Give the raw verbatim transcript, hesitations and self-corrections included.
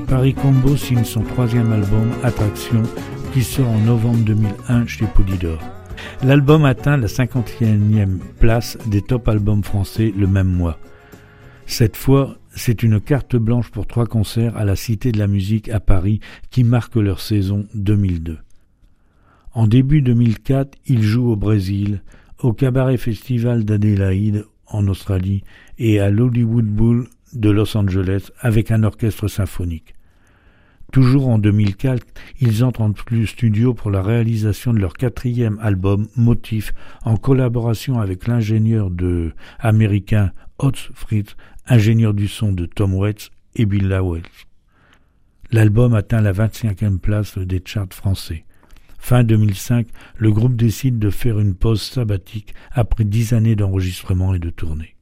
Paris Combo signe son troisième album, Attraction, qui sort en novembre deux mille un chez Polydor. L'album atteint la cinquantième place des top albums français le même mois. Cette fois, c'est une carte blanche pour trois concerts à la Cité de la Musique à Paris qui marquent leur saison deux mille deux. En début deux mille quatre, ils jouent au Brésil, au Cabaret Festival d'Adélaïde en Australie et à l'Hollywood Bowl de Los Angeles avec un orchestre symphonique. Toujours en deux mille quatre, ils entrent en plus studio pour la réalisation de leur quatrième album, Motif, en collaboration avec l'ingénieur de américain Oz Fritz, ingénieur du son de Tom Waits et Bill Lawrence. L'album atteint la vingt-cinquième place des charts français. Fin deux mille cinq, le groupe décide de faire une pause sabbatique après dix années d'enregistrement et de tournée.